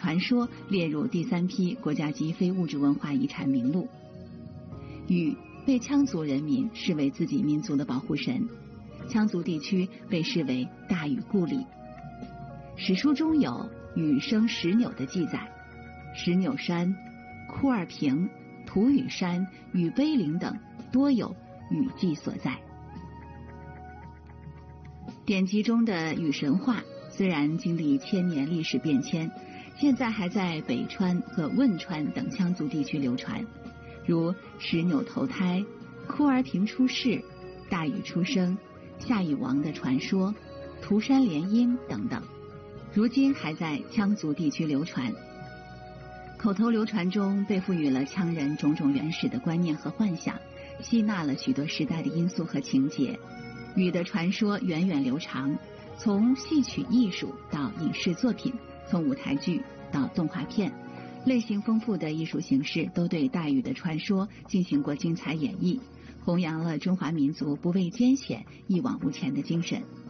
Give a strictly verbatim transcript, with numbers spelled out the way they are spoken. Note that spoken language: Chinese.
传说列入第三批国家级非物质文化遗产名录。禹被羌族人民视为自己民族的保护神，羌族地区被视为大禹故里。史书中有禹生石纽的记载，石纽山、库尔平、吐禹山、禹碑陵等多有禹迹所在。典籍中的禹神话虽然经历千年历史变迁，现在还在北川和汶川等羌族地区流传，如石纽投胎、库尔平出世、大禹出生、夏禹王的传说、涂山联姻等等，如今还在羌族地区流传。口头流传中被赋予了羌人种种原始的观念和幻想，吸纳了许多时代的因素和情节。禹的传说源远流长，从戏曲艺术到影视作品，从舞台剧到动画片，类型丰富的艺术形式都对大禹的传说进行过精彩演绎，弘扬了中华民族不畏艰险、一往无前的精神。